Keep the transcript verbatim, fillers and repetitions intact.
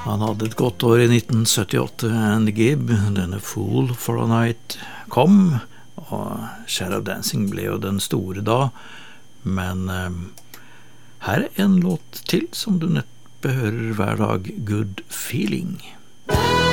Han hadde et godt år i nitten syttiåtte, Andy Gibb, denne Fool for a Night kom, og Shadow Dancing ble jo den store da, men eh, her er en låt til som du neppe hører hver dag, Good Feeling.